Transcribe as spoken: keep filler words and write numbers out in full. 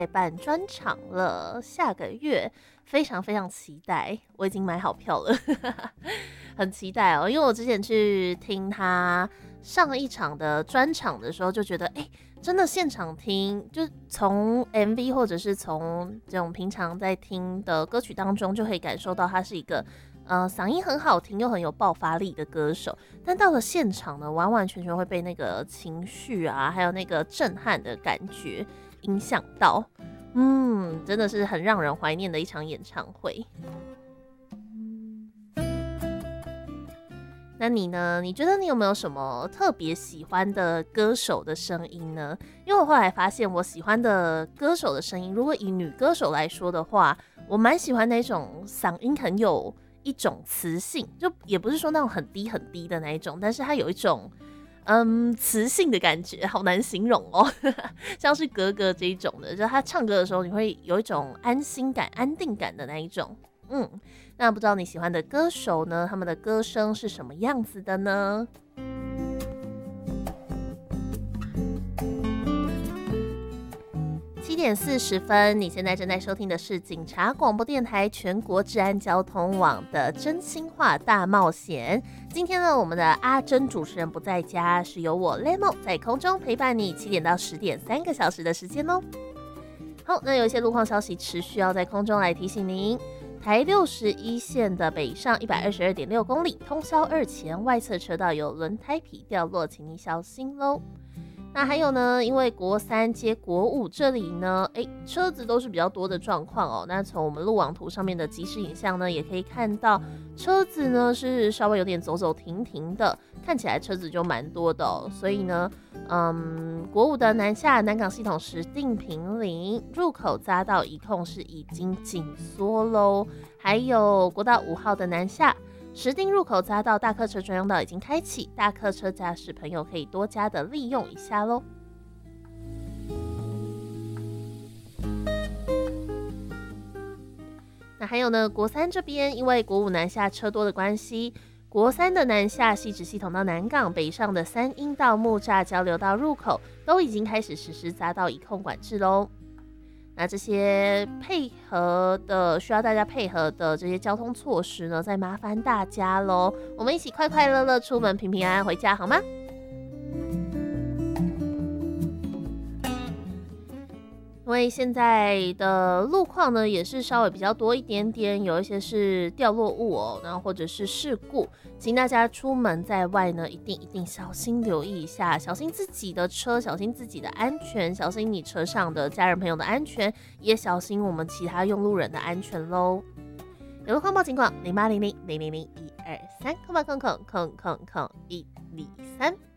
办专场了，下个月非常非常期待，我已经买好票了，很期待哦。因为我之前去听他上一场的专场的时候，就觉得哎、欸，真的现场听，就从 M V 或者是从这种平常在听的歌曲当中，就可以感受到他是一个呃嗓音很好听又很有爆发力的歌手。但到了现场呢，完完全全会被那个情绪啊，还有那个震撼的感觉影响到，嗯，真的是很让人怀念的一场演唱会。那你呢？你觉得你有没有什么特别喜欢的歌手的声音呢？因为我后来发现，我喜欢的歌手的声音，如果以女歌手来说的话，我蛮喜欢那种嗓音很有一种磁性，就也不是说那种很低很低的那一种，但是它有一种嗯，磁性的感觉，好难形容哦。像是格格这一种的，就是他唱歌的时候，你会有一种安心感、安定感的那一种。嗯，那不知道你喜欢的歌手呢？他们的歌声是什么样子的呢？七点四十分，你现在正在收听的是警察广播电台全国治安交通网的真心话大冒险。今天呢，我们的阿珍主持人不在家，是由我 Lemo 在空中陪伴你七点到十点三个小时的时间哦。好，那有一些路况消息持续要在空中来提醒您。台六十一线的北上一百二十二点六公里，通霄二前外侧车道有轮胎皮掉落，请你小心喽。那还有呢，因为国三接国五这里呢，哎，车子都是比较多的状况哦。那从我们路网图上面的即时影像呢，也可以看到车子呢是稍微有点走走停停的，看起来车子就蛮多的哦。所以呢，嗯，国五的南下南港系统石碇坪林入口匝道一控是已经紧缩喽，还有国道五号的南下石碇入口匝道大客车专用道已经开启，大客车驾驶朋友可以多加的利用一下咯。那还有呢，国三这边因为国五南下车多的关系，国三的南下汐止系统到南港北上的三鶯到木栅交流道入口都已经开始实施匝道一控管制咯。那这些配合的需要大家配合的这些交通措施呢，再麻烦大家咯，我们一起快快乐乐出门，平平安安回家好吗？因为现在的路况呢也是稍微比较多一点点，有一些是掉落物哦，然后或者是事故，请大家出门在外呢一定一定小心留意一下，小心自己的车，小心自己的安全，小心你车上的家人朋友的安全，也小心我们其他用路人的安全咯。有路况报警广零八零零零零零一二三，空八空空空空空一二三。